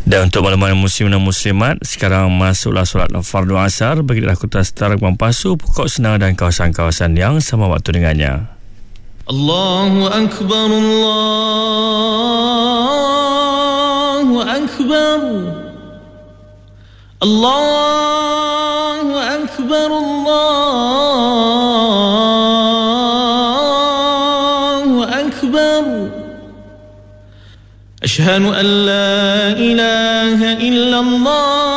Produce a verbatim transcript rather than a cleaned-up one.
Dan untuk makluman muslim dan muslimat, sekarang masuklah solat fardu asar bagi daerah Kota Setara, Pasu, Pokok Senang dan kawasan-kawasan yang sama waktu dengannya. Allahu Akbar, Allahu Akbar, Allahu Akbar, Allahu Akbar. Ashhadu an la ilaha illallah